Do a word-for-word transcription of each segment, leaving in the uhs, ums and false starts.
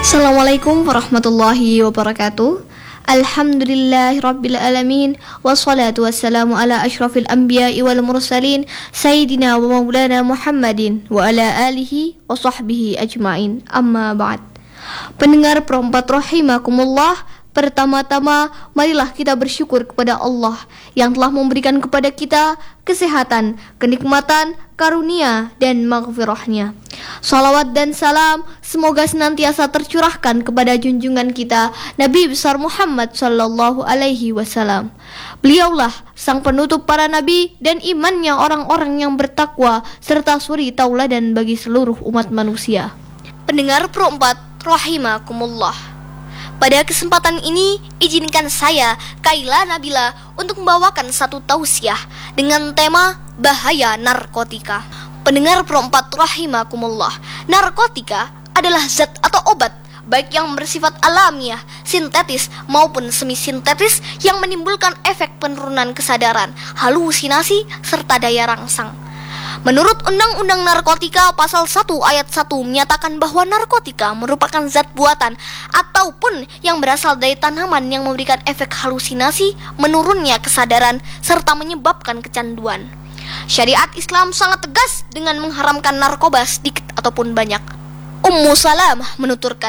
Assalamualaikum warahmatullahi wabarakatuh. Alhamdulillahirabbil alamin wassalatu wassalamu ala asyrafil anbiya'i wal mursalin sayyidina wa maulana Muhammadin wa ala alihi wa sahbihi ajmain. Amma ba'd. Pendengar perempat rahimakumullah, pertama-tama marilah kita bersyukur kepada Allah yang telah memberikan kepada kita kesehatan, kenikmatan, karunia dan maghfirahnya. Salawat dan salam semoga senantiasa tercurahkan kepada junjungan kita Nabi besar Muhammad sallallahu alaihi wasallam. Beliaulah sang penutup para nabi dan imannya orang-orang yang bertakwa serta suri tauladan bagi seluruh umat manusia. Pendengar perempat rahimakumullah, pada kesempatan ini izinkan saya Kaila Nabila untuk membawakan satu tausiah dengan tema bahaya narkotika. Pendengar perempat rahimakumullah, narkotika adalah zat atau obat baik yang bersifat alamiah, sintetis maupun semi-sintetis yang menimbulkan efek penurunan kesadaran, halusinasi serta daya rangsang. Menurut Undang-Undang Narkotika Pasal satu Ayat satu menyatakan bahwa narkotika merupakan zat buatan ataupun yang berasal dari tanaman yang memberikan efek halusinasi, menurunnya kesadaran, serta menyebabkan kecanduan. Syariat Islam sangat tegas dengan mengharamkan narkoba sedikit ataupun banyak. Ummu Salamah menuturkan,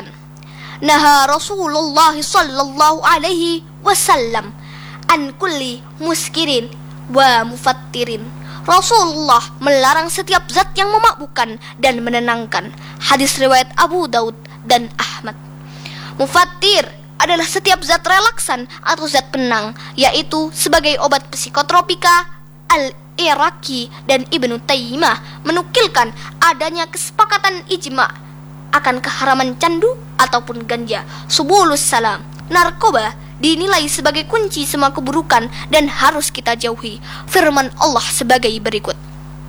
Naha Rasulullah sallallahu alaihi wasallam an kulli muskirin wa mufattirin. Rasulullah melarang setiap zat yang memabukkan dan menenangkan. Hadis riwayat Abu Daud dan Ahmad. Mufattir adalah setiap zat relaksan atau zat penang, yaitu sebagai obat psikotropika. Al-Iraqi dan Ibnu Taimiyah menukilkan adanya kesepakatan ijma' akan keharaman candu ataupun ganja. Subulus salam, narkoba dinilai sebagai kunci semua keburukan dan harus kita jauhi. Firman Allah sebagai berikut,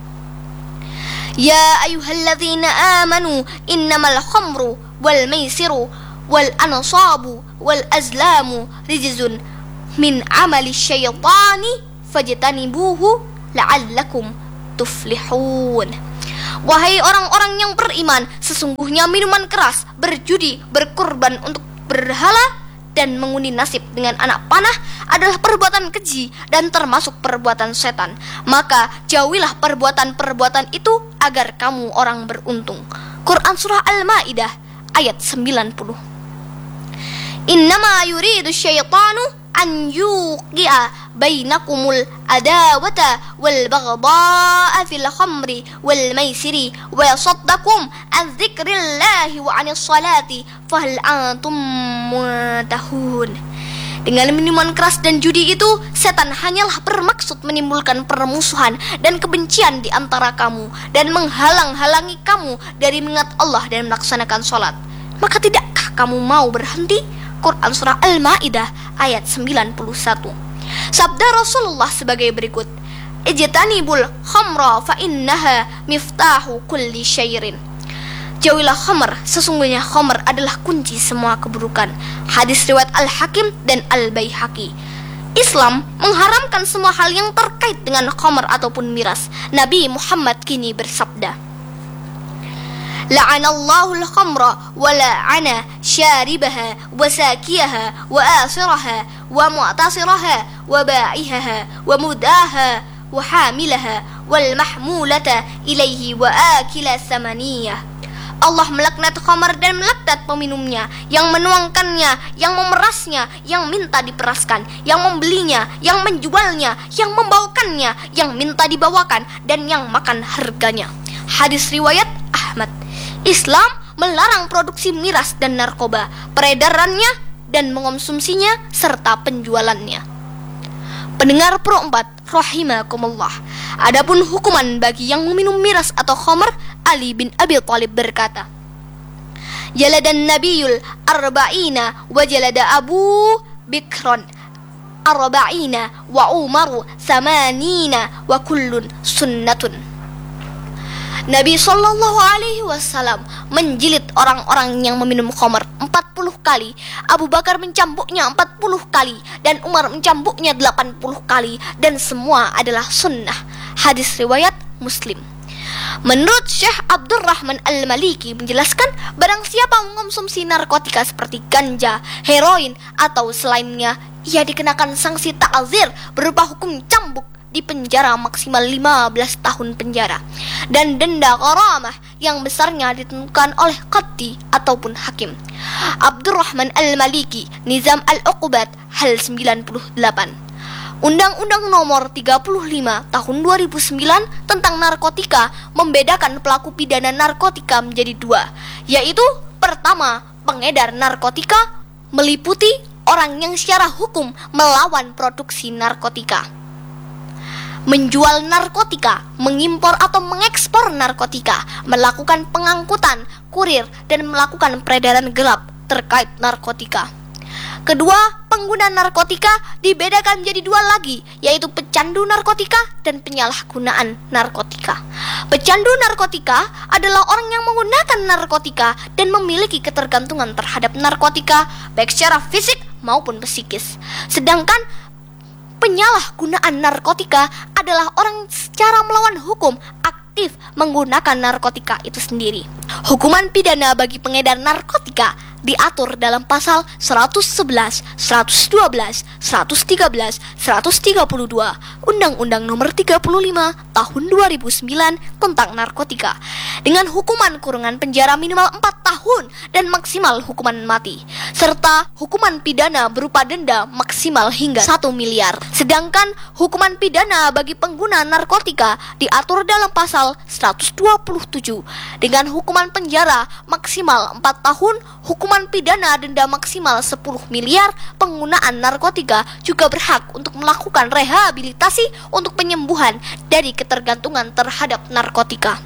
Ya ayyuhalladzina amanu innamal khamru wal maisiru wal ansabu wal azlamu rijzun min amali syaitani fajtanibuhu la'allakum tuflihun. Wahai orang-orang yang beriman, sesungguhnya minuman keras, berjudi, berkurban untuk berhala dan mengundi nasib dengan anak panah adalah perbuatan keji dan termasuk perbuatan setan. Maka jauhilah perbuatan-perbuatan itu agar kamu orang beruntung. Quran Surah Al-Ma'idah ayat sembilan puluh. Innama yuridu syaitanu an yuqi'a bainakumul adawata wal baghdha'a fil khamri wal maisiri wa yasaddakum an dzikrillahi wa 'anis salati fahal antum muntahun. Dengan minuman keras dan judi itu, setan hanyalah bermaksud menimbulkan permusuhan dan kebencian di antara kamu dan menghalang-halangi kamu dari mengingat Allah dan melaksanakan salat. Maka tidakkah kamu mau berhenti? Quran Surah Al-Ma'idah ayat sembilan puluh satu. Sabda Rasulullah sebagai berikut, Ijtanibul khamra fa innaha miftahu kulli syairin. Jauhilah khamr, sesungguhnya khamr adalah kunci semua keburukan. Hadis riwayat Al-Hakim dan Al-Baihaqi. Islam mengharamkan semua hal yang terkait dengan khamr ataupun miras. Nabi Muhammad kini bersabda, La'anallahu al-khamra wa la'ana syaribaha wa sakiyaha wa asiraha wa mu'tasiraha wa ba'ihaha wa mudaha wa hamilaha wal mahmulata ilaihi wa akila samaniyah. Allah melaknat khamar dan melaknat peminumnya, yang menuangkannya, yang memerasnya, yang minta diperaskan, yang membelinya, yang menjualnya, yang membawakannya, yang minta dibawakan, dan yang makan harganya. Hadis riwayat Ahmad. Islam melarang produksi miras dan narkoba, peredarannya dan mengonsumsinya serta penjualannya. Pendengar pro empat rahimakumullah, adapun hukuman bagi yang meminum miras atau khamr, Ali bin Abi Thalib berkata, Jaladan Nabiyul arba'ina wa jalada Abu Bikron arba'ina wa Umaru samanina wa kullun sunnatun. Nabi Shallallahu Alaihi Wasallam menjilid orang-orang yang meminum khamr empat puluh kali, Abu Bakar mencambuknya empat puluh kali, dan Umar mencambuknya delapan puluh kali, dan semua adalah sunnah. Hadis riwayat Muslim. Menurut Syekh Abdurrahman Al-Maliki menjelaskan, barang siapa mengonsumsi narkotika seperti ganja, heroin, atau selainnya, ia dikenakan sanksi ta'zir berupa hukum cambuk di penjara maksimal lima belas tahun penjara dan denda gharamah yang besarnya ditentukan oleh qadhi ataupun hakim. Abdurrahman Al-Maliki, Nizam Al-Uqubat, hal sembilan puluh delapan. Undang-Undang Nomor tiga puluh lima Tahun dua ribu sembilan tentang narkotika membedakan pelaku pidana narkotika menjadi dua, yaitu pertama, pengedar narkotika meliputi orang yang secara hukum melawan produksi narkotika, menjual narkotika, mengimpor atau mengekspor narkotika, melakukan pengangkutan, kurir, dan melakukan peredaran gelap terkait narkotika. Kedua, pengguna narkotika dibedakan menjadi dua lagi, yaitu pecandu narkotika dan penyalahgunaan narkotika. Pecandu narkotika adalah orang yang menggunakan narkotika dan memiliki ketergantungan terhadap narkotika, baik secara fisik maupun psikis. Sedangkan penyalahgunaan narkotika adalah orang secara melawan hukum aktif menggunakan narkotika itu sendiri. Hukuman pidana bagi pengedar narkotika diatur dalam pasal seratus sebelas, seratus dua belas, seratus tiga belas, seratus tiga puluh dua Undang-Undang Nomor tiga puluh lima Tahun dua ribu sembilan tentang narkotika, dengan hukuman kurungan penjara minimal empat tahun dan maksimal hukuman mati, serta hukuman pidana berupa denda maksimal hingga satu miliar. Sedangkan hukuman pidana bagi pengguna narkotika diatur dalam pasal seratus dua puluh tujuh dengan hukuman penjara maksimal empat tahun, hukuman pidana denda maksimal sepuluh miliar. Penggunaan narkotika juga berhak untuk melakukan rehabilitasi untuk penyembuhan dari ketergantungan terhadap narkotika.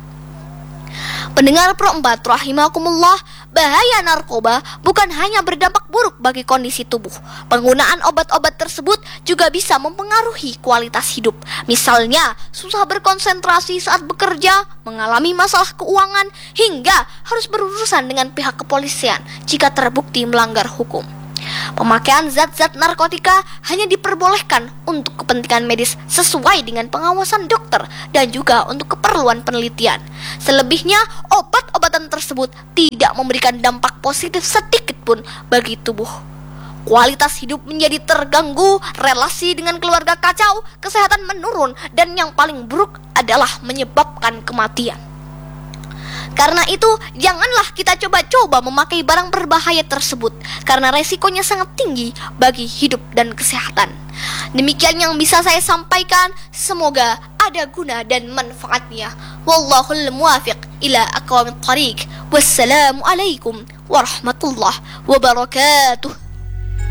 Pendengar Pro empat rahimakumullah, bahaya narkoba bukan hanya berdampak buruk bagi kondisi tubuh. Penggunaan obat-obat tersebut juga bisa mempengaruhi kualitas hidup. Misalnya, susah berkonsentrasi saat bekerja, mengalami masalah keuangan, hingga harus berurusan dengan pihak kepolisian jika terbukti melanggar hukum. Pemakaian zat-zat narkotika hanya diperbolehkan untuk kepentingan medis sesuai dengan pengawasan dokter dan juga untuk keperluan penelitian. Selebihnya, obat-obatan tersebut tidak memberikan dampak positif sedikit pun bagi tubuh. Kualitas hidup menjadi terganggu, relasi dengan keluarga kacau, kesehatan menurun, dan yang paling buruk adalah menyebabkan kematian. Karena itu, janganlah kita coba-coba memakai barang berbahaya tersebut, karena resikonya sangat tinggi bagi hidup dan kesehatan. Demikian yang bisa saya sampaikan, semoga ada guna dan manfaatnya. Wallahul muwafiq ila aqwamit thariq. Wassalamualaikum warahmatullahi wabarakatuh.